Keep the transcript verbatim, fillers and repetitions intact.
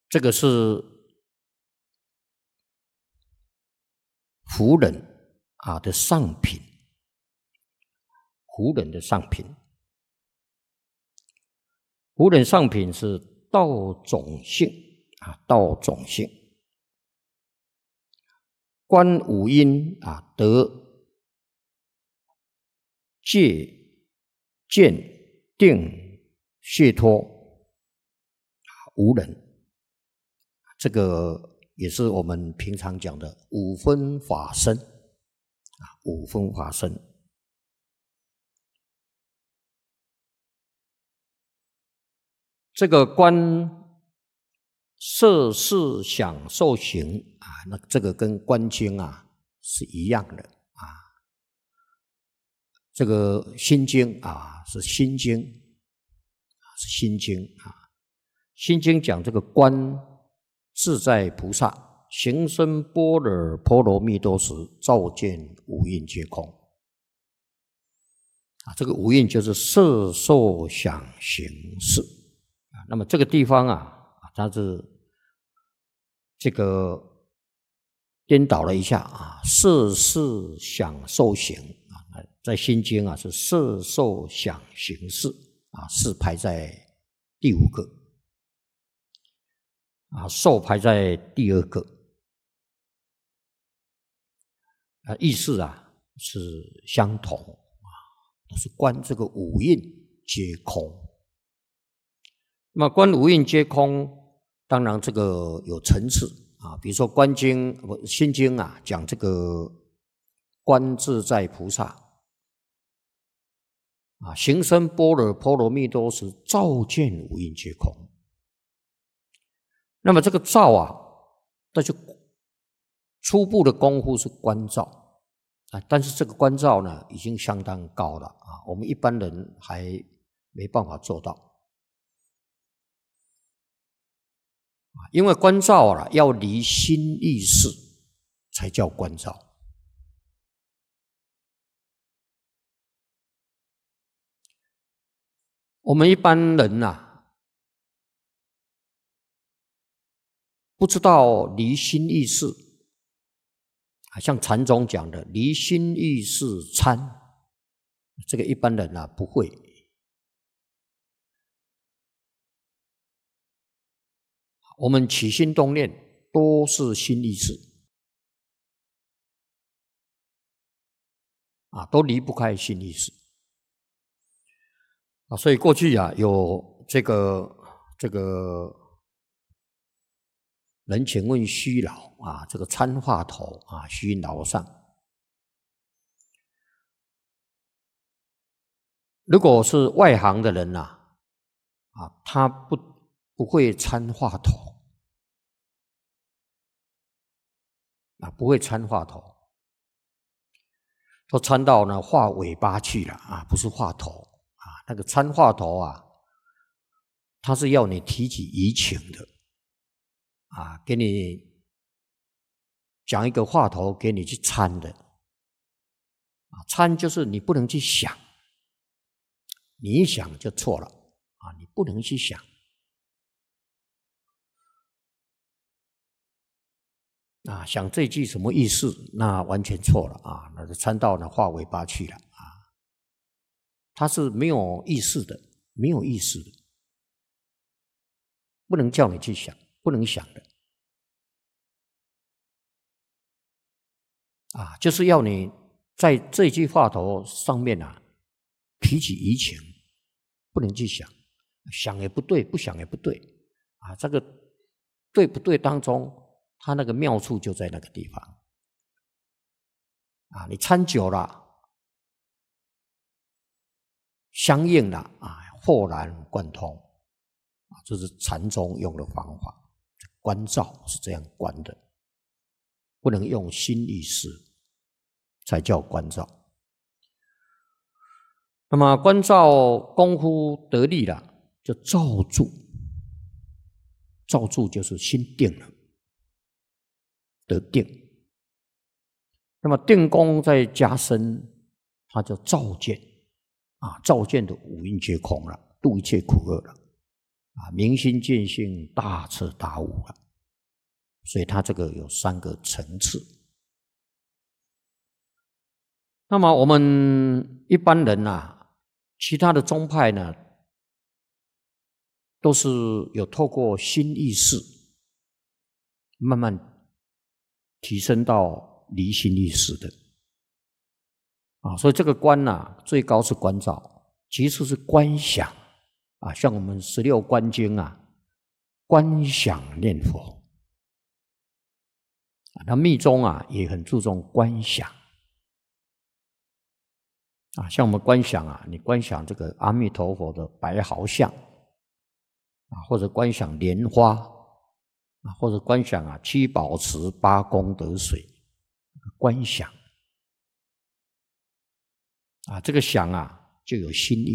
这个是胡人啊的上品，胡人的上品，胡人上品是道种性啊，道种性。观五阴啊，得戒、见、定、解脱，无人。这个也是我们平常讲的五分法身啊，五分法身。这个观色事想受行啊，那这个跟观经啊是一样的啊。这个心经啊是心经，是心经啊。心经讲这个观自在菩萨行深般若波罗蜜多时，照见五蕴皆空啊。这个五蕴就是色受想行识啊。那么这个地方啊。它是这个颠倒了一下啊，色事想受行啊，在心经啊是色受想行识啊，事排在第五个啊，受排在第二个啊，意思啊是相同啊，都是观这个五蕴皆空。那么观五蕴皆空。当然，这个有层次啊，比如说《观经》《心经》啊，讲这个观自在菩萨啊，行深般若波罗蜜多时，照见五蕴皆空。那么这个照啊，那就初步的功夫是观照啊，但是这个观照呢，已经相当高了啊，我们一般人还没办法做到。因为观照啊，要离心意识才叫观照。我们一般人啊，不知道离心意识，像禅宗讲的离心意识参，这个一般人啊不会。我们起心动念都是心意识啊，都离不开心意识啊。所以过去啊，有这个这个人请问虚老啊，这个参话头啊，虚老上，如果是外行的人呐、啊，啊，他不不会参话头。啊，不会参话头，都参到呢画尾巴去了啊，不是画头啊。那个参话头啊，它是要你提起疑情的啊，给你讲一个话头，给你去参的啊。参就是你不能去想，你一想就错了啊，你不能去想。啊，想这句什么意思？那完全错了啊！那就参到呢画尾巴去了啊！它是没有意识的，没有意识的，不能叫你去想，不能想的啊！就是要你在这句话头上面啊，提起疑情，不能去想，想也不对，不想也不对啊！这个对不对当中。它那个妙处就在那个地方啊！你参久了，相应了啊，豁然贯通啊！这是禅宗用的方法，观照是这样观的，不能用心意识才叫观照。那么观照功夫得力了，就照住，照住就是心定了。得定，那么定功再加深，它就照见啊，照见的五蕴皆空了，度一切苦厄了啊，明心见性，大彻大悟了。所以它这个有三个层次。那么我们一般人啊，其他的宗派呢，都是有透过心意识，慢慢提升到离心意识的。啊，所以这个观啊，最高是观照，其次是观想啊，像我们十六观经啊，观想念佛。那密宗啊也很注重观想啊，像我们观想啊，你观想这个阿弥陀佛的白毫像啊，或者观想莲花啊，或者观想啊七宝池八功德水，观想啊，这个想啊就有心意。